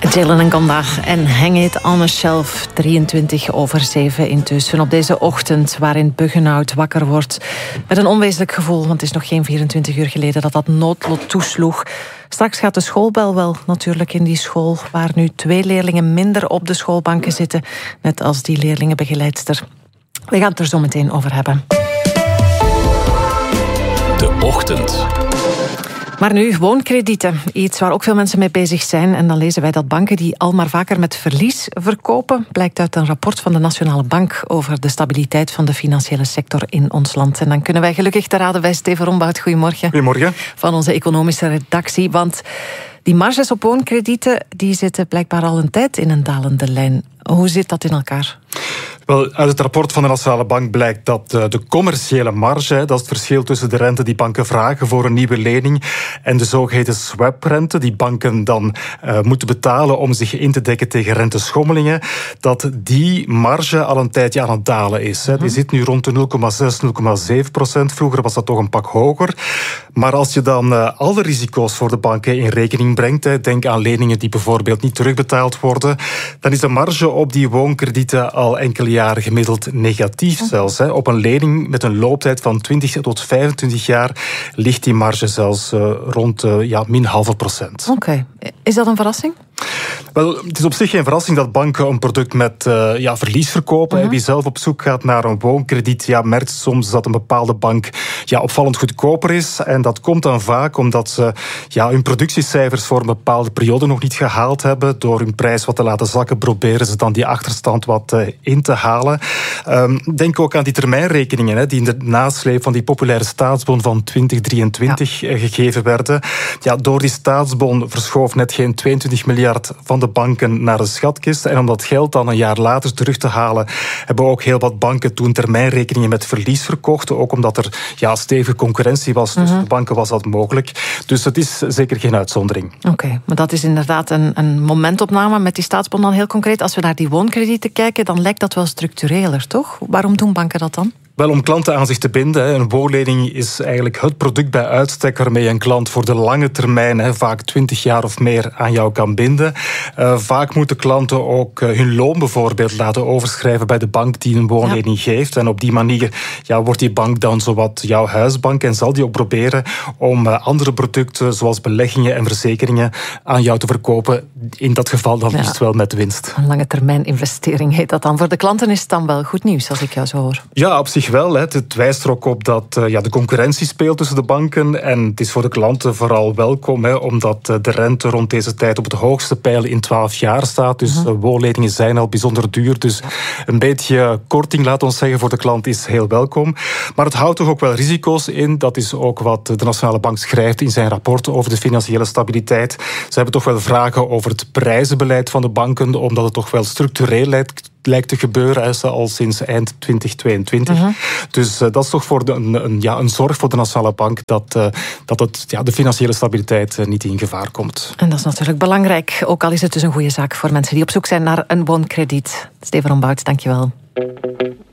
Dylan en Gonda en Hang It On A Shelf, 7:23 intussen. Op deze ochtend waarin Buggenhout wakker wordt met een onwezenlijk gevoel, want het is nog geen 24 uur geleden dat noodlot toesloeg. Straks gaat de schoolbel wel natuurlijk in die school, waar nu 2 leerlingen minder op de schoolbanken zitten, net als die leerlingenbegeleidster. We gaan het er zo meteen over hebben. De ochtend. Maar nu, woonkredieten. Iets waar ook veel mensen mee bezig zijn. En dan lezen wij dat banken die al maar vaker met verlies verkopen. Blijkt uit een rapport van de Nationale Bank over de stabiliteit van de financiële sector in ons land. En dan kunnen wij gelukkig te raden bij Steven Rombout. Goedemorgen. Goedemorgen. Van onze economische redactie. Want die marges op woonkredieten die zitten blijkbaar al een tijd in een dalende lijn. Hoe zit dat in elkaar? Wel, uit het rapport van de Nationale Bank blijkt dat de commerciële marge, dat is het verschil tussen de rente die banken vragen voor een nieuwe lening en de zogeheten swaprente die banken dan moeten betalen om zich in te dekken tegen renteschommelingen, dat die marge al een tijdje aan het dalen is. Die zit nu rond de 0,6-0,7%. Vroeger was dat toch een pak hoger. Maar als je dan alle risico's voor de banken in rekening brengt, denk aan leningen die bijvoorbeeld niet terugbetaald worden, dan is de marge op die woonkredieten al enkele jaren gemiddeld negatief zelfs. Op een lening met een looptijd van 20 tot 25 jaar ligt die marge zelfs rond min 0,5%. Oké. Is dat een verrassing? Wel, het is op zich geen verrassing dat banken een product met verlies verkopen. Wie zelf op zoek gaat naar een woonkrediet, merkt soms dat een bepaalde bank opvallend goedkoper is. En dat komt dan vaak omdat ze hun productiecijfers voor een bepaalde periode nog niet gehaald hebben. Door hun prijs wat te laten zakken, proberen ze dan die achterstand wat in te halen. Denk ook aan die termijnrekeningen die in de nasleep van die populaire staatsbon van 2023 gegeven werden. Door die staatsbon verschoof net geen 22 miljard van de banken naar de schatkist. En om dat geld dan een jaar later terug te halen, hebben ook heel wat banken toen termijnrekeningen met verlies verkocht. Ook omdat er stevige concurrentie was tussen de banken, was dat mogelijk. Dus het is zeker geen uitzondering. Oké, maar dat is inderdaad een momentopname met die staatsbond dan heel concreet. Als we naar die woonkredieten kijken, dan lijkt dat wel structureler, toch? Waarom doen banken dat dan? Wel, om klanten aan zich te binden. Een woonlening is eigenlijk het product bij uitstek waarmee je een klant voor de lange termijn, vaak 20 jaar of meer, aan jou kan binden. Vaak moeten klanten ook hun loon bijvoorbeeld laten overschrijven bij de bank die een woonlening geeft. En op die manier wordt die bank dan zowat jouw huisbank en zal die ook proberen om andere producten zoals beleggingen en verzekeringen aan jou te verkopen. In dat geval dan liefst wel met winst. Een lange termijn investering heet dat dan. Voor de klanten is het dan wel goed nieuws, als ik jou zo hoor. Ja, op zich wel. Het wijst er ook op dat de concurrentie speelt tussen de banken. En het is voor de klanten vooral welkom, omdat de rente rond deze tijd op het hoogste peil in 12 jaar staat. Dus woonleningen zijn al bijzonder duur. Dus een beetje korting, laat ons zeggen, voor de klant is heel welkom. Maar het houdt toch ook wel risico's in. Dat is ook wat de Nationale Bank schrijft in zijn rapport over de financiële stabiliteit. Ze hebben toch wel vragen over het prijzenbeleid van de banken, omdat het toch wel structureel lijkt te gebeuren, al sinds eind 2022. Dus dat is toch voor een zorg voor de Nationale Bank dat de financiële stabiliteit niet in gevaar komt. En dat is natuurlijk belangrijk, ook al is het dus een goede zaak voor mensen die op zoek zijn naar een woonkrediet. Steven Rombout, dankjewel.